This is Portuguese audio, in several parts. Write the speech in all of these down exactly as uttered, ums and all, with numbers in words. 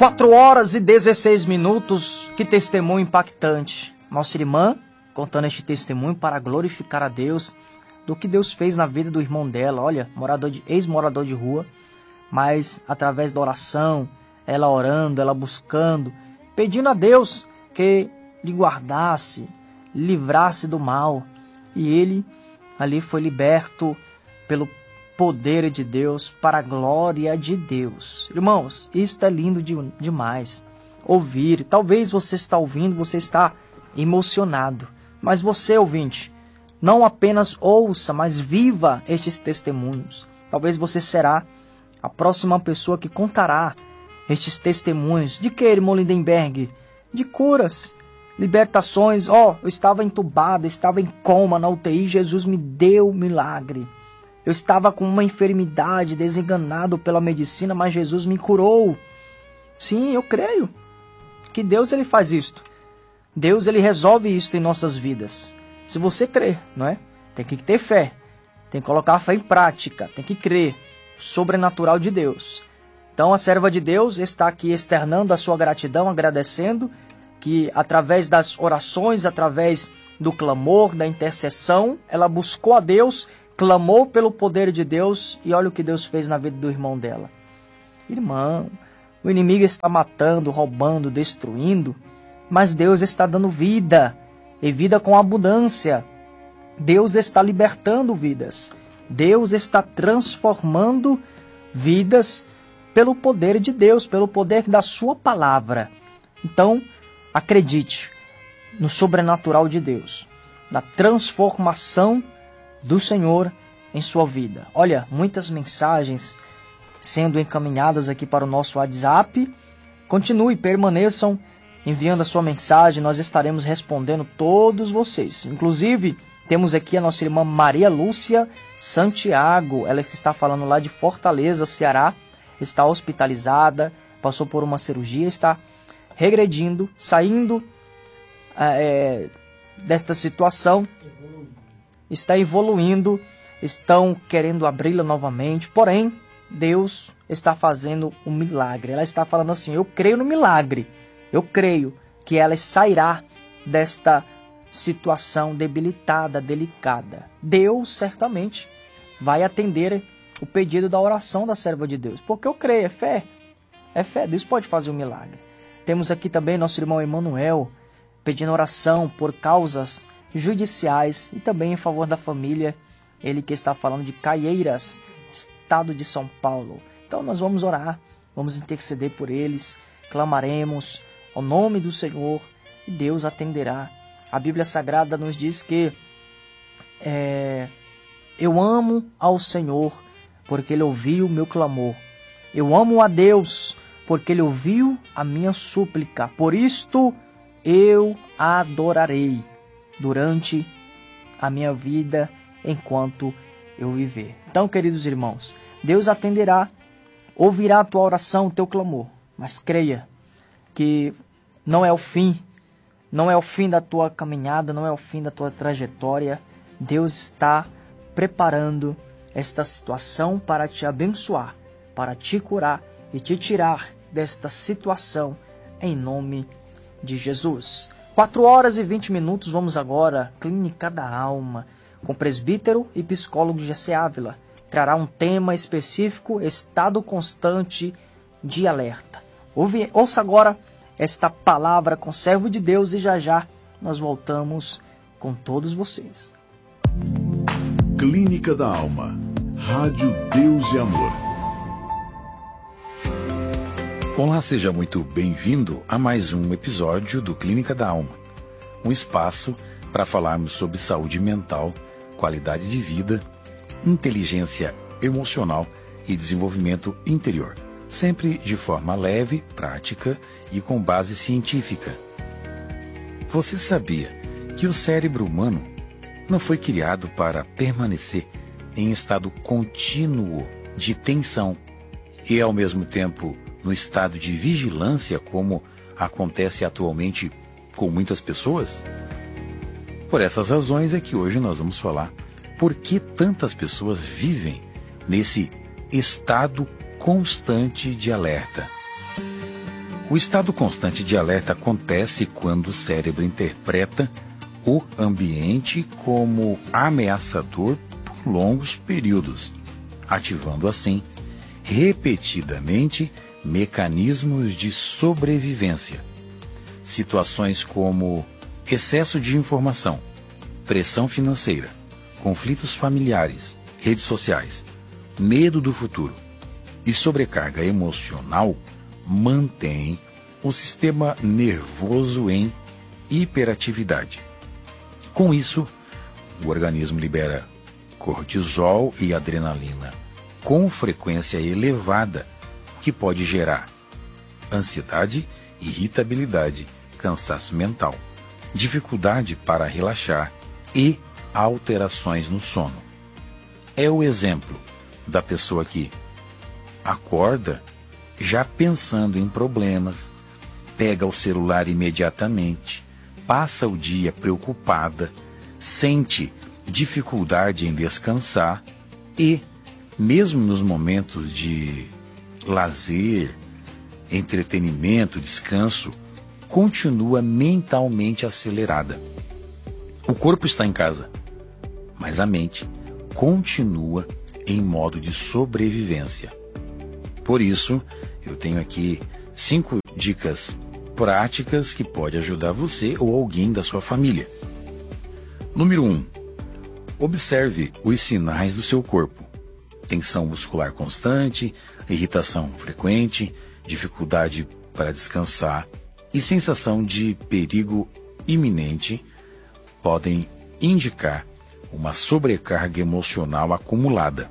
quatro horas e dezesseis minutos, que testemunho impactante. Nossa irmã contando este testemunho para glorificar a Deus do que Deus fez na vida do irmão dela. Olha, morador de, ex-morador de rua, mas através da oração, ela orando, ela buscando, pedindo a Deus que lhe guardasse, livrasse do mal. E ele ali foi liberto pelo poder de Deus, para a glória de Deus. Irmãos, isso é lindo de, demais. Ouvir, talvez você está ouvindo, você está emocionado. Mas você, ouvinte, não apenas ouça, mas viva estes testemunhos. Talvez você será a próxima pessoa que contará estes testemunhos. De que, irmão Lindenberg? De curas, libertações. Ó, oh, eu estava entubado, estava em coma na U T I, Jesus me deu milagre. Eu estava com uma enfermidade, desenganado pela medicina, mas Jesus me curou. Sim, eu creio que Deus ele faz isto. Deus ele resolve isto em nossas vidas. Se você crer, não é? Tem que ter fé. Tem que colocar a fé em prática. Tem que crer. Sobrenatural de Deus. Então a serva de Deus está aqui externando a sua gratidão, agradecendo que através das orações, através do clamor, da intercessão, ela buscou a Deus, clamou pelo poder de Deus e olha o que Deus fez na vida do irmão dela. Irmão, o inimigo está matando, roubando, destruindo, mas Deus está dando vida, e vida com abundância. Deus está libertando vidas. Deus está transformando vidas pelo poder de Deus, pelo poder da sua palavra. Então, acredite no sobrenatural de Deus, na transformação do Senhor em sua vida. Olha, muitas mensagens sendo encaminhadas aqui para o nosso WhatsApp. Continue, permaneçam enviando a sua mensagem, nós estaremos respondendo todos vocês. Inclusive, temos aqui a nossa irmã Maria Lúcia Santiago, ela que está falando lá de Fortaleza, Ceará, está hospitalizada, passou por uma cirurgia, está regredindo, saindo é, desta situação, está evoluindo, estão querendo abri-la novamente, porém, Deus está fazendo um milagre. Ela está falando assim, eu creio no milagre, eu creio que ela sairá desta situação debilitada, delicada. Deus certamente vai atender o pedido da oração da serva de Deus, porque eu creio, é fé, é fé, Deus pode fazer um milagre. Temos aqui também nosso irmão Emanuel, pedindo oração por causas judiciais e também em favor da família, ele que está falando de Caieiras, estado de São Paulo. Então nós vamos orar, vamos interceder por eles, clamaremos ao nome do Senhor e Deus atenderá. A Bíblia Sagrada nos diz que é, eu amo ao Senhor porque Ele ouviu o meu clamor. Eu amo a Deus porque Ele ouviu a minha súplica. Por isto eu adorarei durante a minha vida enquanto eu viver. Então, queridos irmãos, Deus atenderá, ouvirá a tua oração, o teu clamor. Mas creia que não é o fim, não é o fim da tua caminhada, não é o fim da tua trajetória. Deus está preparando esta situação para te abençoar, para te curar e te tirar desta situação em nome de Jesus. quatro horas e vinte minutos, vamos agora, Clínica da Alma, com presbítero e psicólogo Jessé Ávila. Trará um tema específico, estado constante de alerta. Ouve, ouça agora esta palavra com servo de Deus e já já nós voltamos com todos vocês. Clínica da Alma, Rádio Deus e Amor. Olá, seja muito bem-vindo a mais um episódio do Clínica da Alma, um espaço para falarmos sobre saúde mental, qualidade de vida, inteligência emocional e desenvolvimento interior, sempre de forma leve, prática e com base científica. Você sabia que o cérebro humano não foi criado para permanecer em estado contínuo de tensão e, ao mesmo tempo, no estado de vigilância, como acontece atualmente com muitas pessoas? Por essas razões é que hoje nós vamos falar por que tantas pessoas vivem nesse estado constante de alerta. O estado constante de alerta acontece quando o cérebro interpreta o ambiente como ameaçador por longos períodos, ativando assim, repetidamente, mecanismos de sobrevivência. Situações como excesso de informação, pressão financeira, conflitos familiares, redes sociais, medo do futuro e sobrecarga emocional mantêm o sistema nervoso em hiperatividade. Com isso, o organismo libera cortisol e adrenalina com frequência elevada, que pode gerar ansiedade, irritabilidade, cansaço mental, dificuldade para relaxar e alterações no sono. É o exemplo da pessoa que acorda já pensando em problemas, pega o celular imediatamente, passa o dia preocupada, sente dificuldade em descansar e, mesmo nos momentos de lazer, entretenimento, descanso, continua mentalmente acelerada. O corpo está em casa, mas a mente continua em modo de sobrevivência. Por isso, eu tenho aqui cinco dicas práticas que podem ajudar você ou alguém da sua família. Número um. Observe os sinais do seu corpo. Tensão muscular constante, irritação frequente, dificuldade para descansar e sensação de perigo iminente podem indicar uma sobrecarga emocional acumulada.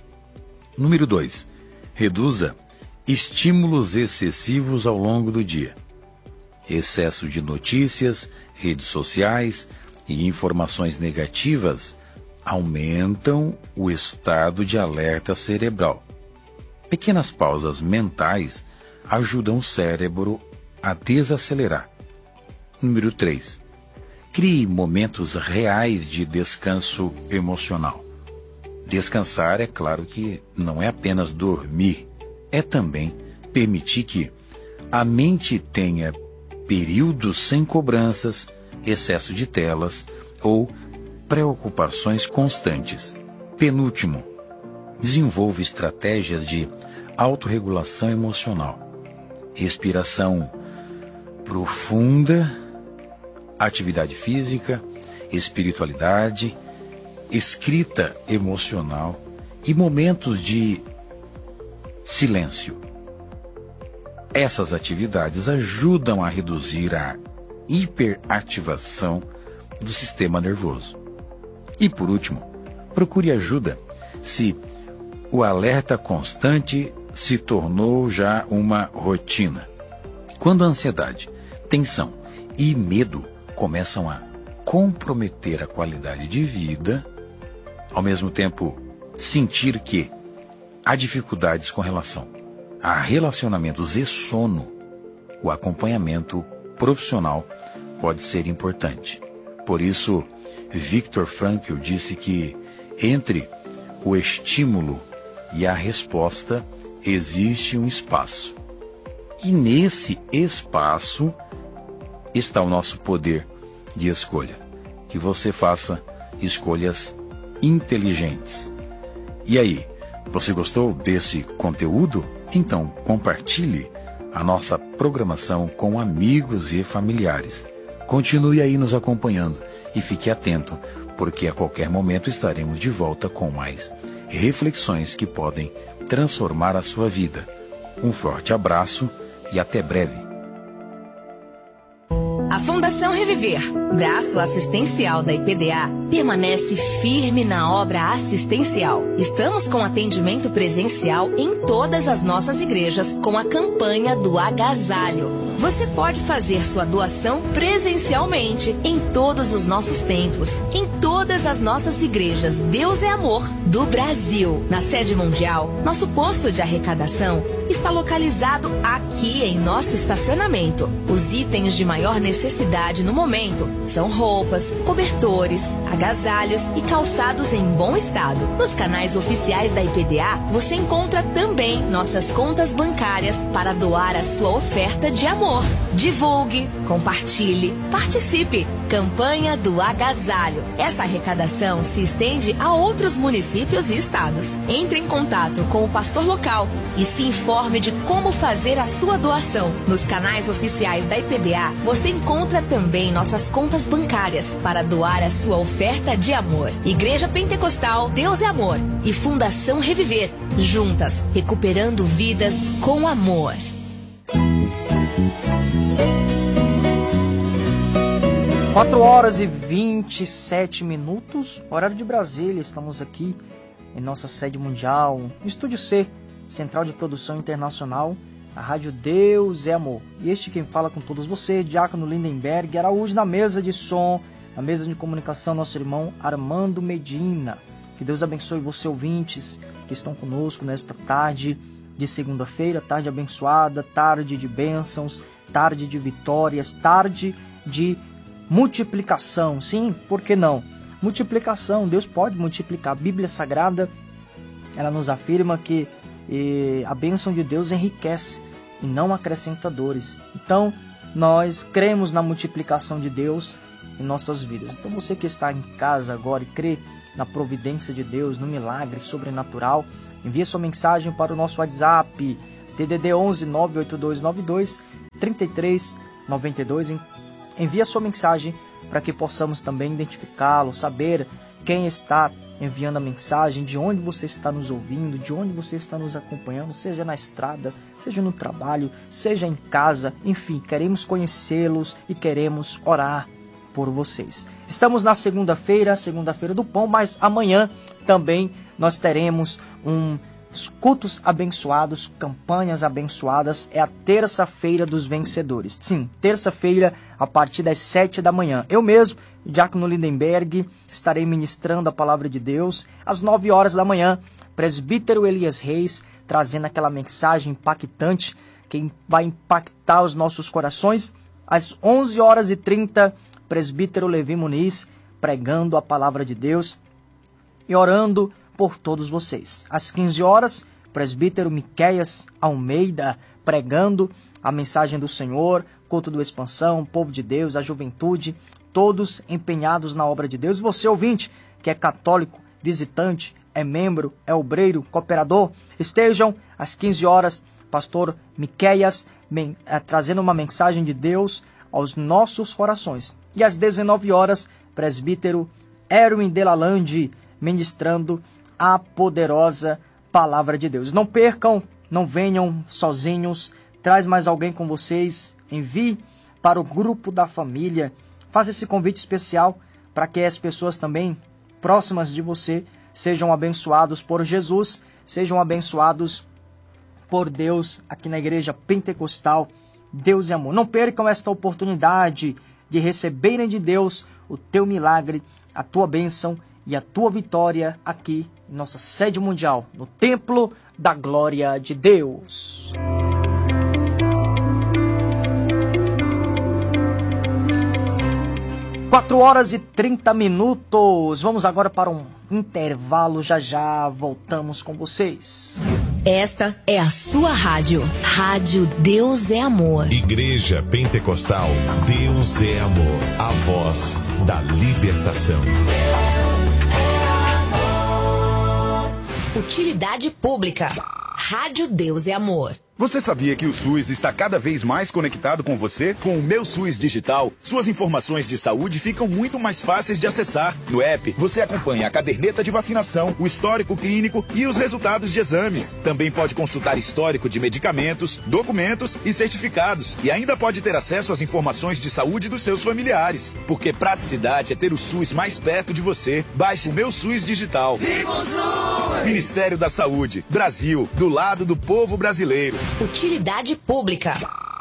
Número dois. Reduza estímulos excessivos ao longo do dia. Excesso de notícias, redes sociais e informações negativas aumentam o estado de alerta cerebral. Pequenas pausas mentais ajudam o cérebro a desacelerar. Número três. Crie momentos reais de descanso emocional. Descansar, é claro que não é apenas dormir, é também permitir que a mente tenha períodos sem cobranças, excesso de telas ou preocupações constantes. Penúltimo, desenvolva estratégias de autorregulação emocional. Respiração profunda, atividade física, espiritualidade, escrita emocional e momentos de silêncio. Essas atividades ajudam a reduzir a hiperativação do sistema nervoso. E por último, procure ajuda se o alerta constante se tornou já uma rotina. Quando a ansiedade, tensão e medo começam a comprometer a qualidade de vida, ao mesmo tempo sentir que há dificuldades com relação a relacionamentos e sono, o acompanhamento profissional pode ser importante. Por isso, Viktor Frankl disse que entre o estímulo e a resposta existe um espaço. E nesse espaço está o nosso poder de escolha. Que você faça escolhas inteligentes. E aí, você gostou desse conteúdo? Então compartilhe a nossa programação com amigos e familiares. Continue aí nos acompanhando e fique atento, porque a qualquer momento estaremos de volta com mais reflexões que podem transformar a sua vida. Um forte abraço e até breve. A Fundação Reviver, braço assistencial da I P D A, permanece firme na obra assistencial. Estamos com atendimento presencial em todas as nossas igrejas com a campanha do agasalho. Você pode fazer sua doação presencialmente em todos os nossos templos, em todas as nossas igrejas Deus é Amor do Brasil. Na sede mundial, nosso posto de arrecadação está localizado aqui em nosso estacionamento. Os itens de maior necessidade no momento são roupas, cobertores, agasalhos e calçados em bom estado. Nos canais oficiais da I P D A, você encontra também nossas contas bancárias para doar a sua oferta de amor. Divulgue, compartilhe, participe. Campanha do Agasalho. Essa arrecadação se estende a outros municípios e estados. Entre em contato com o pastor local e se informe de como fazer a sua doação. Nos canais oficiais da I P D A, você encontra também nossas contas bancárias para doar a sua oferta de amor. Igreja Pentecostal Deus é Amor e Fundação Reviver. Juntas, recuperando vidas com amor. quatro horas e vinte e sete minutos, horário de Brasília. Estamos aqui em nossa sede mundial, no Estúdio C, Central de Produção Internacional, a Rádio Deus é Amor. E este quem fala com todos vocês, Diácono Lindenberg Araújo, na mesa de som, na mesa de comunicação, nosso irmão Armando Medina. Que Deus abençoe você, ouvintes, que estão conosco nesta tarde de segunda-feira, tarde abençoada, tarde de bênçãos, tarde de vitórias, tarde de multiplicação. Sim, por que não? Multiplicação, Deus pode multiplicar. A Bíblia Sagrada, ela nos afirma que eh, a bênção de Deus enriquece e não acrescenta dores. Então, nós cremos na multiplicação de Deus em nossas vidas. Então, você que está em casa agora e crê na providência de Deus, no milagre sobrenatural, envie sua mensagem para o nosso WhatsApp, D D D onze nove oito dois nove dois três três nove dois. Envie a sua mensagem para que possamos também identificá-lo, saber quem está enviando a mensagem, de onde você está nos ouvindo, de onde você está nos acompanhando, seja na estrada, seja no trabalho, seja em casa, enfim, queremos conhecê-los e queremos orar por vocês. Estamos na segunda-feira, segunda-feira do pão, mas amanhã também nós teremos um cultos abençoados, campanhas abençoadas. É a terça-feira dos vencedores. Sim, terça-feira a partir das sete da manhã. Eu mesmo, Diácono Lindenberg, estarei ministrando a palavra de Deus. Às nove horas da manhã, presbítero Elias Reis, trazendo aquela mensagem impactante que vai impactar os nossos corações. Às onze horas e trinta, presbítero Levi Muniz, pregando a palavra de Deus e orando por todos vocês. Às quinze horas, presbítero Miqueias Almeida, pregando a mensagem do Senhor, culto do Expansão, povo de Deus, a juventude, todos empenhados na obra de Deus. Você, ouvinte, que é católico, visitante, é membro, é obreiro, cooperador, estejam às quinze horas, pastor Miqueias, men, é, trazendo uma mensagem de Deus aos nossos corações. E às dezenove horas, presbítero Erwin Delalande, ministrando a poderosa palavra de Deus. Não percam, não venham sozinhos, traz mais alguém com vocês, envie para o grupo da família, faça esse convite especial para que as pessoas também próximas de você sejam abençoados por Jesus, sejam abençoados por Deus aqui na Igreja Pentecostal Deus é Amor. Não percam esta oportunidade de receberem de Deus o teu milagre, a tua bênção e a tua vitória aqui em nossa sede mundial, no Templo da Glória de Deus. quatro horas e trinta minutos. Vamos agora para um intervalo. Já já voltamos com vocês. Esta é a sua rádio. Rádio Deus é Amor. Igreja Pentecostal Deus é Amor. A voz da libertação. Utilidade pública. Rádio Deus é Amor. Você sabia que o SUS está cada vez mais conectado com você? Com o Meu SUS Digital, suas informações de saúde ficam muito mais fáceis de acessar. No app, você acompanha a caderneta de vacinação, o histórico clínico e os resultados de exames. Também pode consultar histórico de medicamentos, documentos e certificados. E ainda pode ter acesso às informações de saúde dos seus familiares. Porque praticidade é ter o SUS mais perto de você. Baixe o Meu SUS Digital. Viva o SUS! Ministério da Saúde. Brasil, do lado do povo brasileiro. Utilidade pública.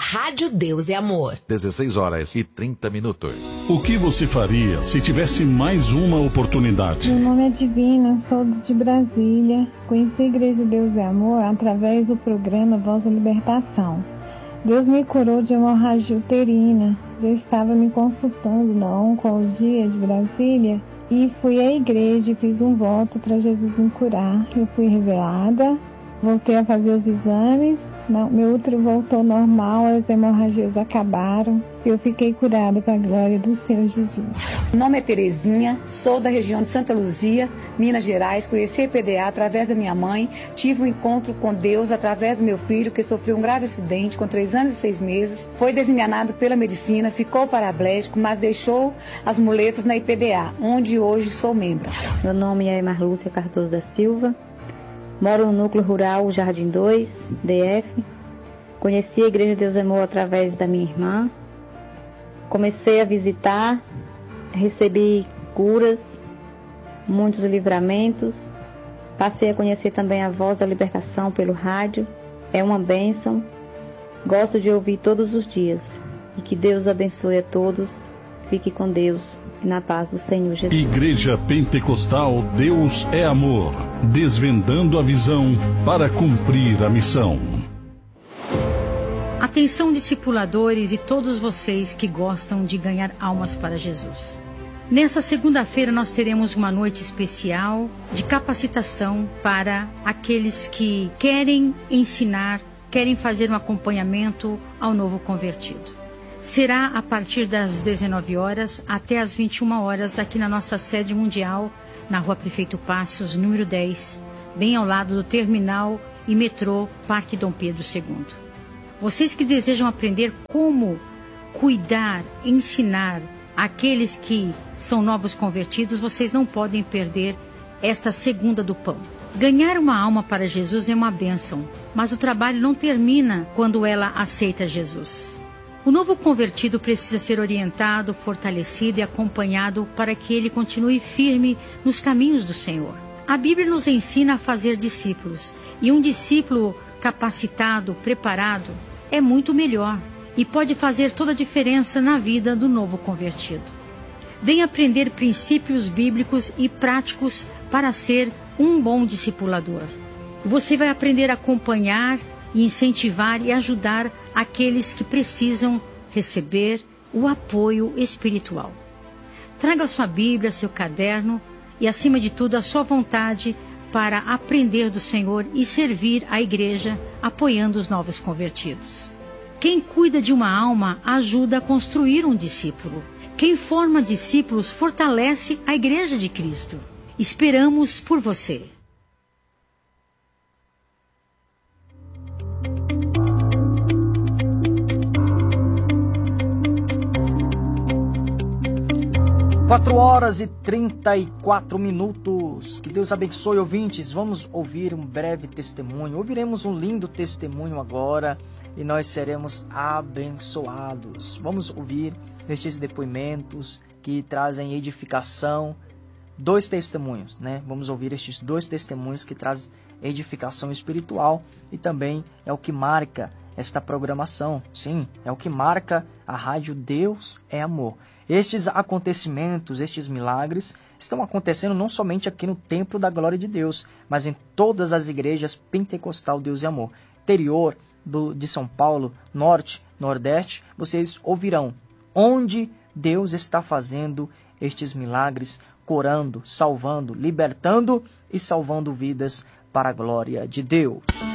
Rádio Deus é Amor. dezesseis horas e trinta minutos. O que você faria se tivesse mais uma oportunidade? Meu nome é Divina, sou de Brasília. Conheci a Igreja Deus é Amor através do programa Voz da Libertação. Deus me curou de hemorragia uterina. Já estava me consultando na Oncologia de Brasília e fui à igreja e fiz um voto para Jesus me curar. Eu fui revelada, voltei a fazer os exames, meu útero voltou normal, as hemorragias acabaram. Eu fiquei curada para a glória do Senhor Jesus. Meu nome é Terezinha, sou da região de Santa Luzia, Minas Gerais. Conheci a I P D A através da minha mãe. Tive um encontro com Deus através do meu filho, que sofreu um grave acidente com três anos e seis meses. Foi desenganado pela medicina, ficou paraplégico, mas deixou as muletas na I P D A, onde hoje sou membro. Meu nome é Marlúcia Cardoso da Silva. Moro no núcleo rural Jardim dois, D F. Conheci a Igreja Deus é Amor através da minha irmã. Comecei a visitar, recebi curas, muitos livramentos. Passei a conhecer também a Voz da Libertação pelo rádio. É uma bênção. Gosto de ouvir todos os dias. E que Deus abençoe a todos. Fique com Deus e na paz do Senhor Jesus. Igreja Pentecostal Deus é Amor. Desvendando a visão para cumprir a missão. Atenção, discipuladores e todos vocês que gostam de ganhar almas para Jesus. Nessa segunda-feira nós teremos uma noite especial de capacitação para aqueles que querem ensinar, querem fazer um acompanhamento ao novo convertido. Será a partir das dezenove horas até as vinte e uma horas aqui na nossa sede mundial, na Rua Prefeito Passos, número dez, bem ao lado do terminal e metrô Parque Dom Pedro segundo. Vocês que desejam aprender como cuidar, ensinar aqueles que são novos convertidos, vocês não podem perder esta segunda do pão. Ganhar uma alma para Jesus é uma bênção, mas o trabalho não termina quando ela aceita Jesus. O novo convertido precisa ser orientado, fortalecido e acompanhado para que ele continue firme nos caminhos do Senhor. A Bíblia nos ensina a fazer discípulos, e um discípulo capacitado, preparado, é muito melhor e pode fazer toda a diferença na vida do novo convertido. Venha aprender princípios bíblicos e práticos para ser um bom discipulador. Você vai aprender a acompanhar, incentivar e ajudar aqueles que precisam receber o apoio espiritual. Traga sua Bíblia, seu caderno e, acima de tudo, a sua vontade para aprender do Senhor e servir a igreja apoiando os novos convertidos. Quem cuida de uma alma ajuda a construir um discípulo. Quem forma discípulos fortalece a igreja de Cristo. Esperamos por você. quatro horas e trinta e quatro minutos. Que Deus abençoe, ouvintes. Vamos ouvir um breve testemunho. Ouviremos um lindo testemunho agora e nós seremos abençoados. Vamos ouvir estes depoimentos que trazem edificação. Dois testemunhos, né? Vamos ouvir estes dois testemunhos que trazem edificação espiritual e também é o que marca esta programação. Sim, é o que marca a Rádio Deus é Amor. Estes acontecimentos, estes milagres, estão acontecendo não somente aqui no Templo da Glória de Deus, mas em todas as igrejas Pentecostal Deus e Amor. Interior do, de São Paulo, Norte, Nordeste, vocês ouvirão onde Deus está fazendo estes milagres, curando, salvando, libertando e salvando vidas para a glória de Deus.